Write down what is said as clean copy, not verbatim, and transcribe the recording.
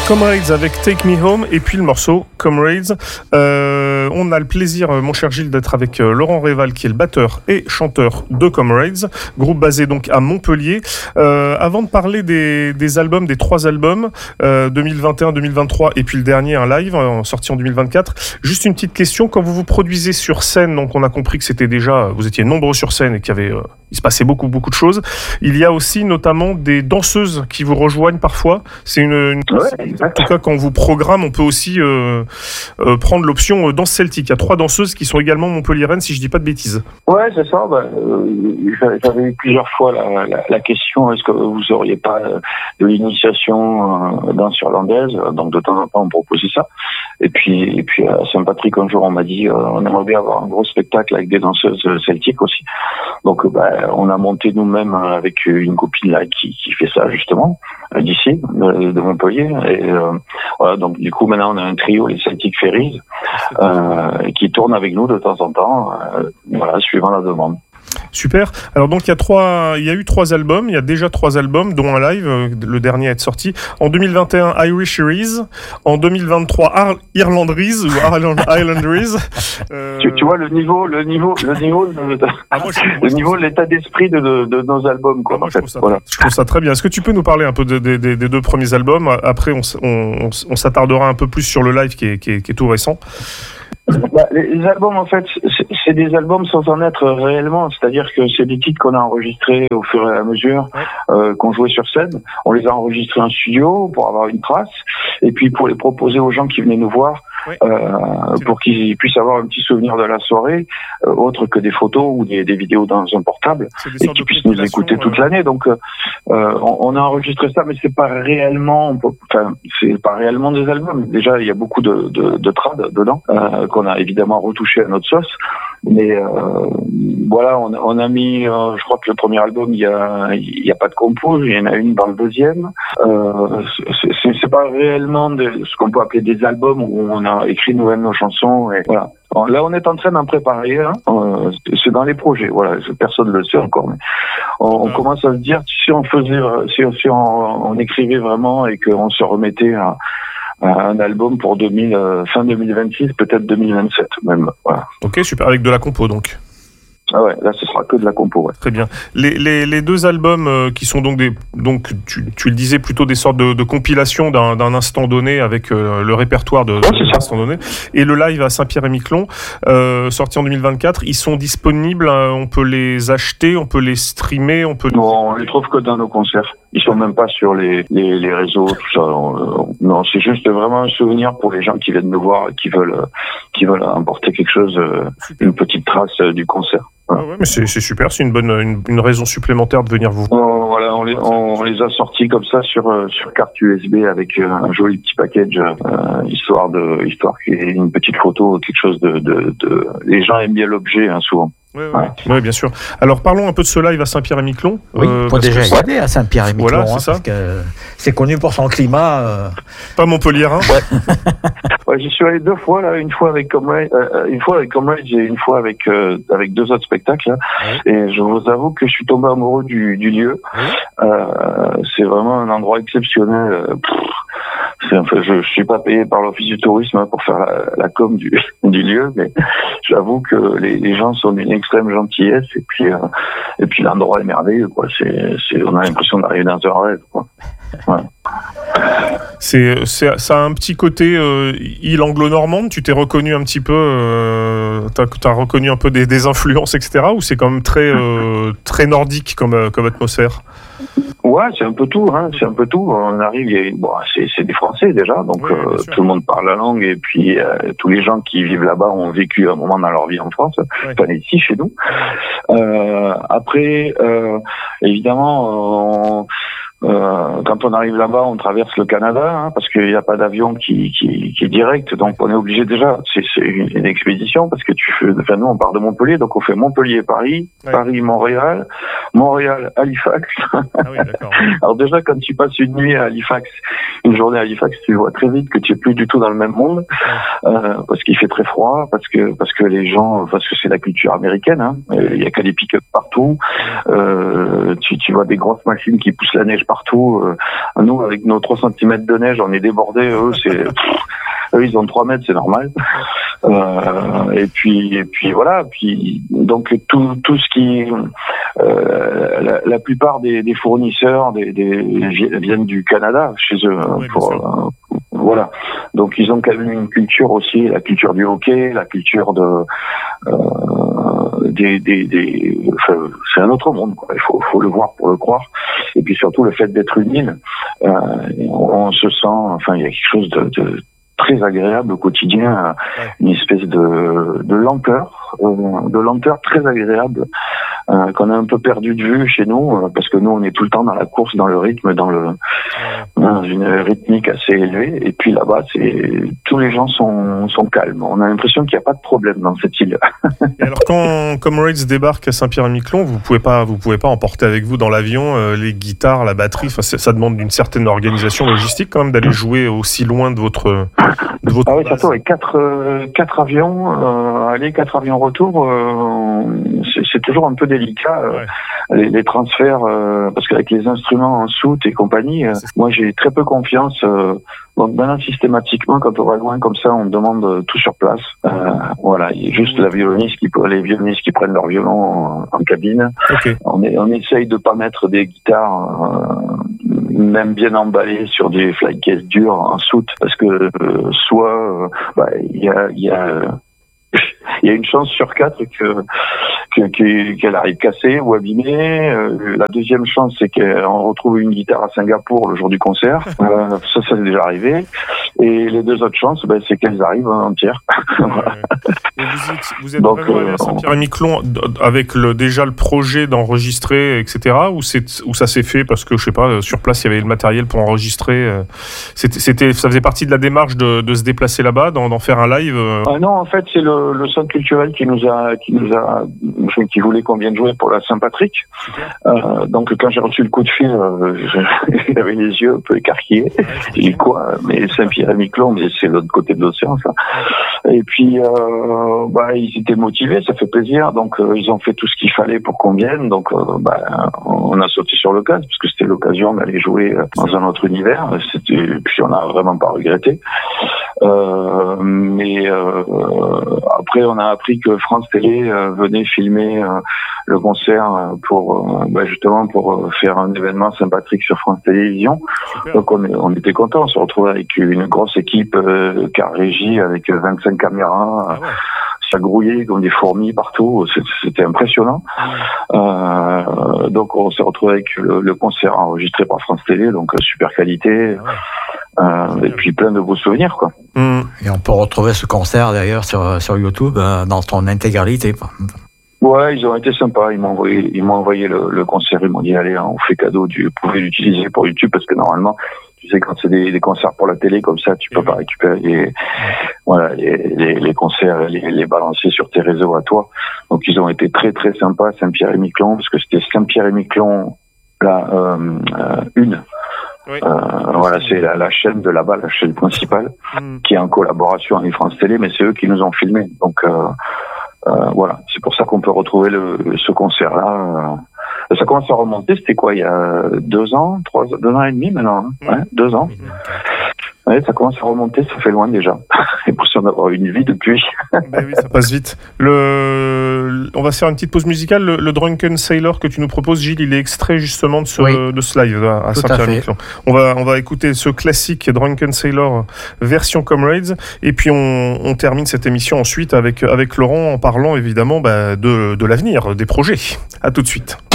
Comrades avec Take Me Home et puis le morceau Comrades. On a le plaisir, mon cher Gilles, d'être avec Laurent Réval qui est le batteur et chanteur de Comrades, groupe basé donc à Montpellier. Avant de parler des albums, des 3 albums 2021, 2023 et puis le dernier, un live sorti en 2024, juste une petite question, quand vous vous produisez sur scène, donc on a compris que c'était déjà, vous étiez nombreux sur scène et qu'il y avait, il se passait beaucoup de choses, il y a aussi notamment des danseuses qui vous rejoignent parfois, c'est une en tout cas, quand on vous programme, on peut aussi prendre l'option danse celtique. Il y a 3 danseuses qui sont également montpelliéraines, si je dis pas de bêtises. Ouais, c'est ça. J'avais eu plusieurs fois la question, est-ce que vous auriez pas de l'initiation danse irlandaise? Donc de temps en temps, on proposait ça. Et puis à Saint-Patrick, un jour, on m'a dit, on aimerait bien avoir un gros spectacle avec des danseuses celtiques aussi. Donc on a monté nous-mêmes avec une copine là qui fait ça justement d'ici, de Montpellier. Et voilà, donc du coup maintenant on a un trio, les Celtic Fairies, qui tournent avec nous de temps en temps, voilà, suivant la demande. Super. Alors donc il y a eu 3 albums, il y a déjà 3 albums, dont un live, le dernier à être sorti. En 2021, Irisheries. En 2023, Irlanderies ou Islanderies. Tu vois le niveau de l'état d'esprit de nos albums, quoi. Moi, je trouve ça très bien. Est-ce que tu peux nous parler un peu des 2 premiers albums? Après, on s'attardera un peu plus sur le live qui est tout récent. Les albums, en fait, c'est des albums sans en être réellement. C'est-à-dire que c'est des titres qu'on a enregistrés au fur et à mesure qu'on jouait sur scène. On les a enregistrés en studio pour avoir une trace, et puis pour les proposer aux gens qui venaient nous voir, pour qu'ils puissent avoir un petit souvenir de la soirée, autre que des photos ou des vidéos dans un portable, et qu'ils puissent nous écouter toute l'année. Donc, on a enregistré ça, mais c'est pas réellement des albums. Déjà, il y a beaucoup de trad dedans, qu'on a évidemment retouché à notre sauce. Mais voilà, on a mis, je crois que le premier album, il y a pas de compos, il y en a une dans le deuxième. C'est pas réellement ce qu'on peut appeler des albums où on a écrit nous-mêmes nos chansons, et voilà. Là, on est en train d'en préparer, c'est dans les projets, voilà, personne ne le sait encore, mais on commence à se dire, si on faisait, si on écrivait vraiment et qu'on se remettait à un album pour fin 2026, peut-être 2027 même. Voilà. Ok, super, avec de la compo donc. Ah ouais, là ce sera que de la compo, ouais. Très bien. Les 2 albums qui sont donc tu le disais, plutôt des sortes de compilations d'un instant donné avec le répertoire d'un instant donné, et le live à Saint-Pierre-et-Miquelon, sorti en 2024, ils sont disponibles, on peut les acheter, on peut les streamer, Non, on les trouve que dans nos concerts. Ils sont même pas sur les réseaux, tout ça. Non, c'est juste vraiment un souvenir pour les gens qui viennent nous voir et qui veulent emporter quelque chose, une petite trace du concert. Ah ouais, mais c'est super, c'est une raison supplémentaire de venir vous voir. Voilà, on les a sortis comme ça sur carte USB avec un joli petit package, histoire qu'il y ait une petite photo, quelque chose de les gens aiment bien l'objet, souvent. Oui, bien sûr. Alors parlons un peu de ce live à Saint-Pierre-et-Miquelon. Oui, faut déjà y aller à Saint-Pierre-et-Miquelon, voilà, c'est ça. parce que c'est connu pour son climat. Pas montpelliérain. Ouais, j'y suis allé 2 fois là, une fois avec Comrades et une fois avec 2 autres spectacles. Là. Et je vous avoue que je suis tombé amoureux du lieu. C'est vraiment un endroit exceptionnel. Je suis pas payé par l'Office du tourisme pour faire la com du lieu, mais j'avoue que les gens sont d'une extrême gentillesse, et puis l'endroit est merveilleux, quoi. On a l'impression d'arriver dans un rêve, quoi. Ouais. Ça a un petit côté île anglo-normande. Tu t'es reconnu un petit peu, t'as reconnu un peu des influences, etc. Ou c'est quand même très nordique comme atmosphère? Ouais, c'est un peu tout, c'est un peu tout. On arrive, c'est des Français déjà, donc tout le monde parle la langue, et puis tous les gens qui vivent là-bas ont vécu un moment dans leur vie en France, enfin ici chez nous. Après, évidemment, quand on arrive là-bas, on traverse le Canada, parce qu'il n'y a pas d'avion qui est direct, donc on est obligé déjà. C'est une expédition, parce que nous on part de Montpellier, donc on fait Montpellier-Paris, Paris-Montréal, Montréal-Halifax. Ah oui, d'accord. Alors déjà, quand tu passes une nuit à Halifax, une journée à Halifax, tu vois très vite que tu es plus du tout dans le même monde, parce qu'il fait très froid, parce que les gens, parce que c'est la culture américaine, hein. Il y a qu'à des pick-up partout, tu vois des grosses machines qui poussent la neige partout. Nous, avec nos 3 cm de neige, on est débordés. Eux, ils ont 3 mètres, c'est normal. Et puis voilà. Puis donc tout ce qui, la plupart des fournisseurs viennent du Canada chez eux. Oui, voilà. Donc ils ont quand même une culture aussi, la culture du hockey, la culture c'est un autre monde, quoi. Il faut le voir pour le croire. Et puis surtout le fait d'être une île, on se sent, enfin il y a quelque chose de très agréable au quotidien, une espèce de lenteur très agréable qu'on a un peu perdu de vue chez nous, parce que nous on est tout le temps dans la course, dans le rythme, dans une rythmique assez élevée. Et puis là-bas, tous les gens sont calmes. On a l'impression qu'il n'y a pas de problème dans cette île. Et alors quand Comrades débarque à Saint-Pierre-et-Miquelon, vous pouvez pas emporter avec vous dans l'avion les guitares, la batterie. Enfin, ça demande une certaine organisation logistique quand même d'aller jouer aussi loin de votre Ah oui, surtout avec 4 avions aller, 4 avions retour, c'est toujours un peu délicat. Les transferts, parce qu'avec les instruments en soute et compagnie, moi j'ai très peu confiance. Donc maintenant systématiquement, quand on va loin comme ça, on demande tout sur place. Voilà, il y a juste les violonistes qui prennent leur violon en cabine. Okay. On essaye de pas mettre des guitares même bien emballées sur des fly cases dures en soute, parce que soit il y a une chance sur 4 qu'elle arrive cassée ou abîmée. La deuxième chance, c'est qu'on retrouve une guitare à Singapour le jour du concert. Ça c'est déjà arrivé. Et les 2 autres chances, c'est qu'elles arrivent entières. Vous êtes donc, vraiment allé à Saint-Pierre-et-Miquelon avec déjà le projet d'enregistrer, etc. Ou ça s'est fait parce que, je sais pas, sur place, il y avait le matériel pour enregistrer. Ça faisait partie de la démarche de se déplacer là-bas, d'en faire un live. Non, en fait, c'est le centre culturel qui voulait qu'on vienne jouer pour la Saint-Patrick. Donc quand j'ai reçu le coup de fil, j'avais les yeux un peu écarquillés. J'ai dit quoi? Mais Saint-Pierre-et-Miquelon, mais c'est l'autre côté de l'océan, ça. Et puis ils étaient motivés, ça fait plaisir. Donc ils ont fait tout ce qu'il fallait pour qu'on vienne. Donc on a sauté sur l'occasion parce que c'était l'occasion d'aller jouer dans un autre univers. Puis on n'a vraiment pas regretté. Mais après on a appris que France Télé venait filmer le concert pour justement pour faire un événement Saint-Patrick sur France Télévisions. Super. Donc on était contents, on se retrouvait avec une grosse équipe car régie avec 25 caméras. Ça grouillait comme des fourmis partout, c'était impressionnant. Donc on s'est retrouvé avec le concert enregistré par France Télé, donc super qualité. Et puis plein de beaux souvenirs, quoi. Et on peut retrouver ce concert d'ailleurs sur YouTube dans son intégralité. Ouais, ils ont été sympas. Ils m'ont envoyé le concert. Ils m'ont dit allez, on fait cadeau. Vous pouvez l'utiliser pour YouTube parce que normalement, tu sais, quand c'est des concerts pour la télé comme ça, tu peux pas récupérer les concerts, les balancer sur tes réseaux à toi. Donc ils ont été très très sympas, Saint-Pierre-et-Miquelon, parce que c'était Saint-Pierre-et-Miquelon une. Oui. Voilà, c'est la chaîne de là-bas, la chaîne principale, qui est en collaboration avec France Télé, mais c'est eux qui nous ont filmé. Donc voilà, c'est pour ça qu'on peut retrouver ce concert-là. Ça commence à remonter, c'était quoi, il y a 2 ans et demi maintenant, hein? 2 ans. Ouais, ça commence à remonter, ça fait loin déjà. J'ai l'impression d'avoir une vie depuis. Oui, ça passe vite. On va faire une petite pause musicale. Le Drunken Sailor que tu nous proposes, Gilles, il est extrait justement de ce live à Saint-Pierre-et-Miquelon. On va écouter ce classique Drunken Sailor version Comrades, et puis on termine cette émission ensuite avec Laurent en parlant évidemment de l'avenir, des projets. À tout de suite.